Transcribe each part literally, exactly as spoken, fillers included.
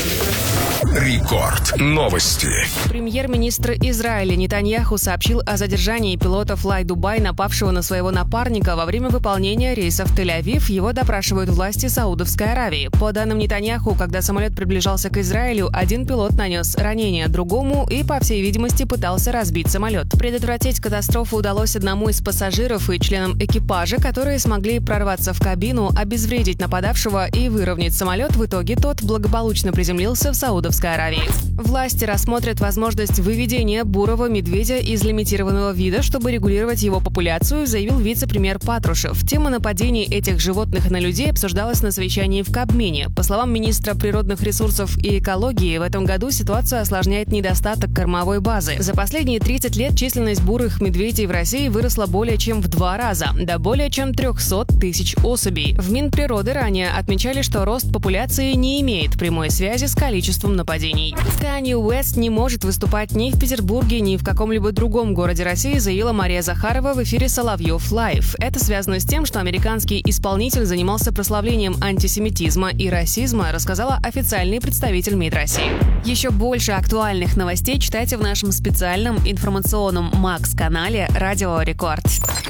Рекорд. Новости. Премьер-министр Израиля Нетаньяху сообщил о задержании пилота Fly Dubai, напавшего на своего напарника во время выполнения рейса в Тель-Авив. Его допрашивают власти Саудовской Аравии. По данным Нетаньяху, когда самолет приближался к Израилю, один пилот нанес ранение другому и, по всей видимости, пытался разбить самолет. Предотвратить катастрофу удалось одному из пассажиров и членам экипажа, которые смогли прорваться в кабину, обезвредить нападавшего и выровнять самолет. В итоге тот благополучно приземлился в Саудовской Аравии. Власти рассмотрят возможность выведения бурого медведя из лимитированного вида, чтобы регулировать его популяцию, заявил вице-премьер Патрушев. Тема нападений этих животных на людей обсуждалась на совещании в Кабмине. По словам министра природных ресурсов и экологии, в этом году ситуацию осложняет недостаток кормовой базы. За последние тридцать лет численность бурых медведей в России выросла более чем в два раза, до более чем трехсот тысяч особей. В Минприроды ранее отмечали, что рост популяции не имеет прямой связи с количеством нападений. Канье Уэст не может выступать ни в Петербурге, ни в каком-либо другом городе России, заявила Мария Захарова в эфире «Соловьев Лайв». Это связано с тем, что американский исполнитель занимался прославлением антисемитизма и расизма, рассказала официальный представитель МИД России. Еще больше актуальных новостей читайте в нашем специальном информационном Макс-канале «Радио Рекорд».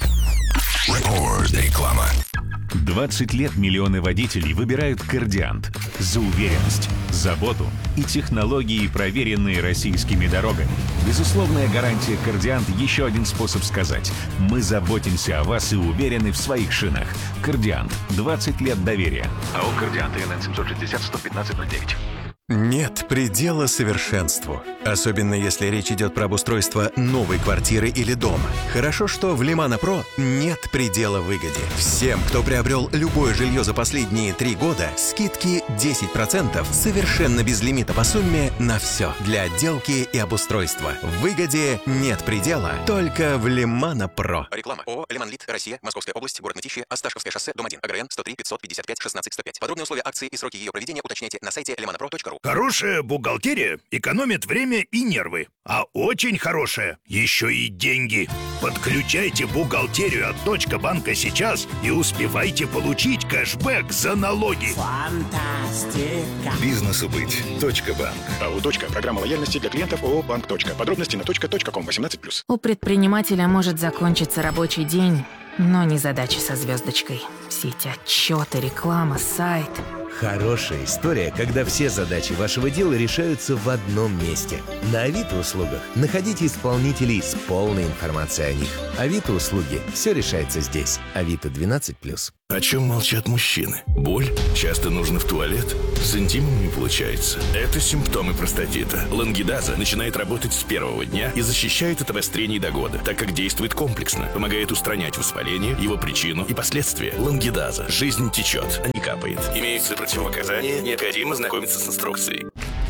Реклама. двадцать лет миллионы водителей выбирают Кордиант за уверенность, заботу и технологии, проверенные российскими дорогами. Безусловная гарантия Кордиант – еще один способ сказать: мы заботимся о вас и уверены в своих шинах. Кордиант. двадцать лет доверия. АО «Кордиант», ИНН семь шесть ноль сто пятнадцать ноль девять. Нет предела совершенству. Особенно если речь идет про обустройство новой квартиры или дома. Хорошо, что в Лимана Про нет предела выгоде. Всем, кто приобрел любое жилье за последние три года, скидки десять процентов совершенно без лимита по сумме на все. Для отделки и обустройства. В выгоде нет предела, только в Лимана Про. Реклама. ООО «Лиманлит», Россия, Московская область, город Мытищи, Осташковское шоссе, дом один, АГРН сто три пятьсот пятьдесят пять шестнадцать сто пять. Подробные условия акции и сроки ее проведения уточняйте на сайте лиманапро точка ру. Хорошая бухгалтерия экономит время и нервы, а очень хорошая еще и деньги. Подключайте бухгалтерию от Точка банка сейчас и успевайте получить кэшбэк за налоги. Фантастика. Бизнесу быть. Точка банк. АО «Точка». Программа лояльности для клиентов ООО «Банк. Точка». Подробности на точка точка ком восемнадцать плюс. У предпринимателя может закончиться рабочий день, но не задачи со звездочкой. Все эти отчеты, реклама, сайт. Хорошая история, когда все задачи вашего дела решаются в одном месте. На Авито услугах находите исполнителей с полной информацией о них. Авито услуги. Все решается здесь. Авито двенадцать плюс. О чем молчат мужчины? Боль? Часто нужно в туалет? С интимом не получается. Это симптомы простатита. Лангидаза начинает работать с первого дня и защищает от обострений до года, так как действует комплексно, помогает устранять воспаление, его причину и последствия. Лангидаза. Жизнь течет, а не капает. Имеются противопоказания, необходимо знакомиться с инструкцией.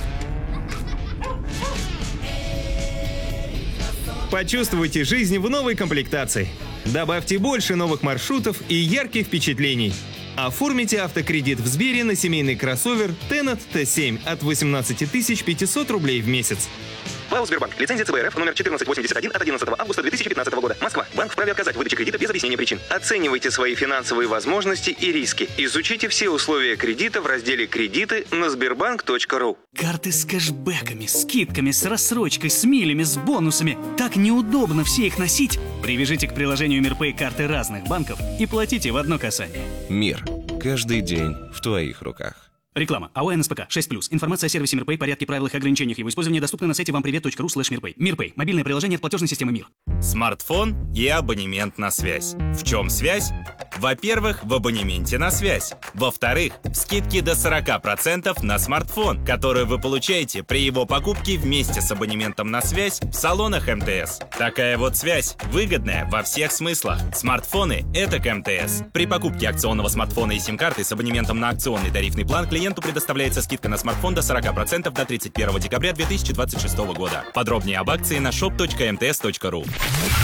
Почувствуйте жизнь в новой комплектации. Добавьте больше новых маршрутов и ярких впечатлений. Оформите автокредит в Сбере на семейный кроссовер Tennet Т семь от восемнадцати тысяч пятисот рублей в месяц. ПАО «Сбербанк». Лицензия Ц Б Р Ф номер четырнадцать восемьдесят один от одиннадцатого августа две тысячи пятнадцатого года. Москва. Банк вправе отказать в выдаче кредита без объяснения причин. Оценивайте свои финансовые возможности и риски. Изучите все условия кредита в разделе «Кредиты» на сбербанк точка ру. Карты с кэшбэками, скидками, с рассрочкой, с милями, с бонусами. Так неудобно все их носить. Привяжите к приложению МирПэй карты разных банков и платите в одно касание. Мир. Каждый день в твоих руках. Реклама. АО «эн эс пэ ка» шесть плюс. Информация о сервисе МирПэй, порядке, правилах и ограничениях его использования доступна на сайте вампривет точка ру слэш мирпэй. МирПэй. Мобильное приложение от платежной системы МИР. Смартфон и абонемент на связь. В чем связь? Во-первых, в абонементе на связь. Во-вторых, скидки до сорок процентов на смартфон, которые вы получаете при его покупке вместе с абонементом на связь в салонах эм тэ эс. Такая вот связь выгодная во всех смыслах. Смартфоны — это к эм тэ эс. При покупке акционного смартфона и сим-карты с абонементом на акционный тарифный план клиенту предоставляется скидка на смартфон до сорок процентов до тридцать первого декабря две тысячи двадцать шестого года. Подробнее об акции на шоп точка эм тэ эс точка ру.